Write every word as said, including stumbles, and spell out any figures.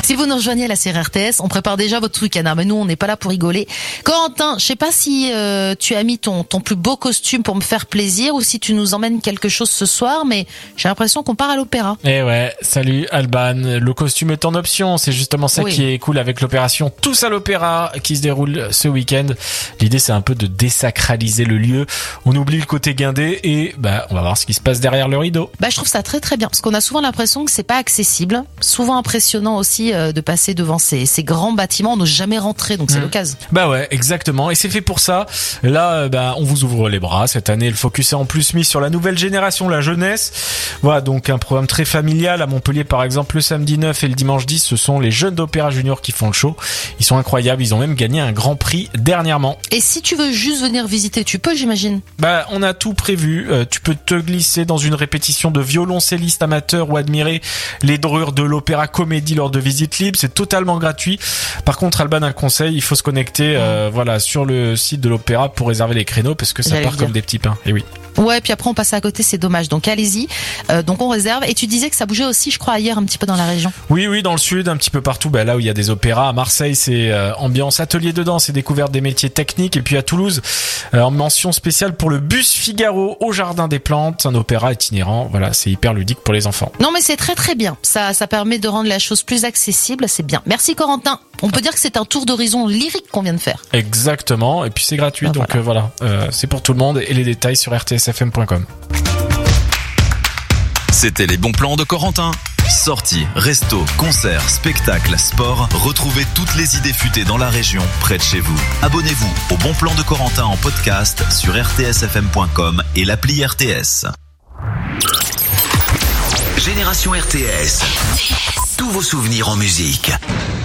Si vous nous rejoignez à la série R T S, on prépare déjà votre week-end. Mais nous, on n'est pas là pour rigoler. Corentin, je sais pas si euh, tu as mis ton ton plus beau costume pour me faire plaisir ou si tu nous emmènes quelque chose ce soir, mais j'ai l'impression qu'on part à l'opéra. Eh ouais, salut Alban. Le costume est en option. C'est justement ça oui. qui est cool avec l'opération Tous à l'Opéra qui se déroule ce week-end. L'idée, c'est un peu de désacraliser le lieu. On oublie le côté guindé et bah on va voir ce qui se passe derrière le rideau. Bah je trouve ça très très bien parce qu'on a souvent l'impression que c'est pas accessible. Souvent impressionnant aussi de passer devant ces, ces grands bâtiments, on n'ose jamais rentrer, donc c'est mmh. l'occasion. Bah ouais, exactement, et c'est fait pour ça. Là, bah, on vous ouvre les bras. Cette année, le focus est en plus mis sur la nouvelle génération, la jeunesse. Voilà, donc un programme très familial. À Montpellier, par exemple, le samedi neuf et le dimanche dix, ce sont les jeunes d'Opéra Junior qui font le show. Ils sont incroyables, ils ont même gagné un grand prix dernièrement. Et si tu veux juste venir visiter, tu peux, j'imagine. Bah, on a tout prévu. Euh, tu peux te glisser dans une répétition de violoncelliste amateur ou admirer les dorures de l'Opéra Comédie lors de visites libres, c'est totalement gratuit. Par contre, Alban a un conseil, il faut se connecter euh, voilà, sur le site de l'Opéra pour réserver les créneaux parce que ça J'allais part comme des petits pains. Et oui. Ouais, puis après on passe à côté, c'est dommage. Donc allez-y. Euh, donc on réserve. Et tu disais que ça bougeait aussi, je crois, ailleurs un petit peu dans la région. Oui, oui, dans le sud, un petit peu partout. Bah, là où il y a des opéras. À Marseille, c'est euh, ambiance atelier de danse et découverte des métiers techniques. Et puis à Toulouse, euh, en mention spéciale pour le bus Figaro au Jardin des Plantes, un opéra itinérant. Voilà, c'est hyper ludique pour les enfants. Non, mais c'est très très bien. Ça, ça permet de rendre la chose plus accessible. C'est bien. Merci Corentin. On peut dire que c'est un tour d'horizon lyrique qu'on vient de faire. Exactement. Et puis c'est gratuit, bah, donc voilà, euh, voilà. Euh, c'est pour tout le monde. Et les détails sur r t s f m point com. C'était les bons plans de Corentin. Sorties, restos, concerts, spectacles, sport. Retrouvez toutes les idées futées dans la région, près de chez vous. Abonnez-vous au Bon Plan de Corentin en podcast sur r t s f m point com et l'appli R T S. Génération R T S. Tous vos souvenirs en musique.